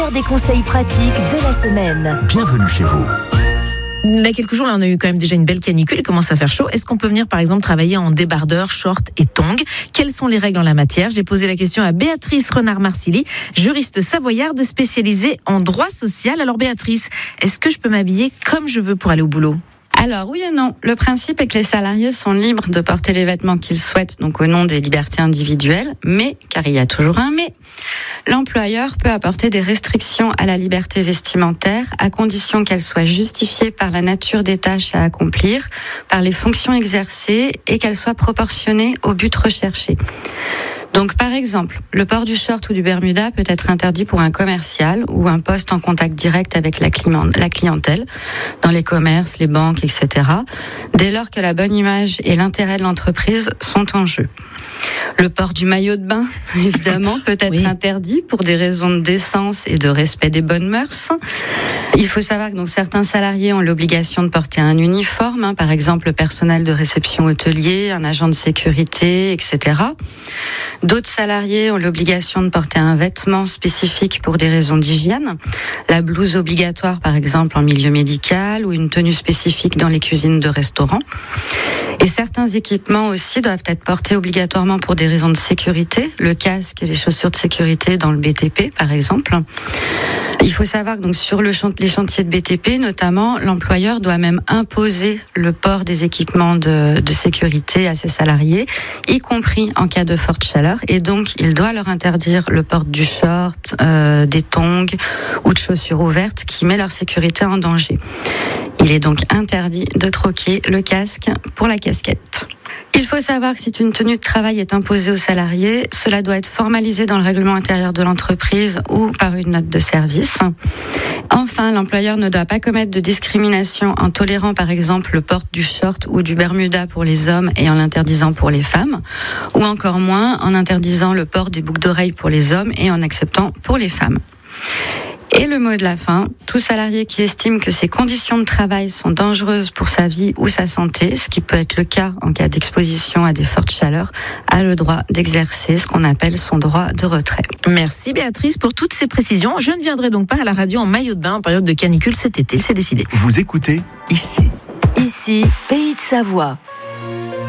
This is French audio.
Des conseils pratiques de la semaine. Bienvenue chez vous. Il y a quelques jours, là, on a eu quand même déjà une belle canicule, il commence à faire chaud. Est-ce qu'on peut venir, par exemple, travailler en débardeur, short et tongs? Quelles sont les règles en la matière? J'ai posé la question à Béatrice Renard-Marsili, juriste savoyarde spécialisée en droit social. Alors Béatrice, est-ce que je peux m'habiller comme je veux pour aller au boulot? Alors oui et non. Le principe est que les salariés sont libres de porter les vêtements qu'ils souhaitent, donc au nom des libertés individuelles, mais, car il y a toujours un mais, l'employeur peut apporter des restrictions à la liberté vestimentaire à condition qu'elles soient justifiées par la nature des tâches à accomplir, par les fonctions exercées et qu'elles soient proportionnées au but recherché. Donc, par exemple, le port du short ou du bermuda peut être interdit pour un commercial ou un poste en contact direct avec la clientèle, dans les commerces, les banques, etc., dès lors que la bonne image et l'intérêt de l'entreprise sont en jeu. Le port du maillot de bain, évidemment, peut être interdit pour des raisons de décence et de respect des bonnes mœurs. Il faut savoir que donc, certains salariés ont l'obligation de porter un uniforme, par exemple le personnel de réception hôtelier, un agent de sécurité, etc. D'autres salariés ont l'obligation de porter un vêtement spécifique pour des raisons d'hygiène, la blouse obligatoire par exemple en milieu médical ou une tenue spécifique dans les cuisines de restaurants. Et certains équipements aussi doivent être portés obligatoirement pour des raisons de sécurité, le casque et les chaussures de sécurité dans le BTP par exemple. Il faut savoir que donc sur les chantiers de BTP notamment, l'employeur doit même imposer le port des équipements de sécurité à ses salariés, y compris en cas de forte chaleur, et donc il doit leur interdire le port du short, des tongs ou de chaussures ouvertes qui met leur sécurité en danger. Il est donc interdit de troquer le casque pour la casquette. Il faut savoir que si une tenue de travail est imposée aux salariés, cela doit être formalisé dans le règlement intérieur de l'entreprise ou par une note de service. Enfin, l'employeur ne doit pas commettre de discrimination en tolérant par exemple le port du short ou du bermuda pour les hommes et en l'interdisant pour les femmes, ou encore moins en interdisant le port des boucles d'oreilles pour les hommes et en acceptant pour les femmes. Et le mot de la fin, tout salarié qui estime que ses conditions de travail sont dangereuses pour sa vie ou sa santé, ce qui peut être le cas en cas d'exposition à des fortes chaleurs, a le droit d'exercer ce qu'on appelle son droit de retrait. Merci Béatrice pour toutes ces précisions. Je ne viendrai donc pas à la radio en maillot de bain en période de canicule cet été, c'est décidé. Vous écoutez ici. Ici, Pays de Savoie.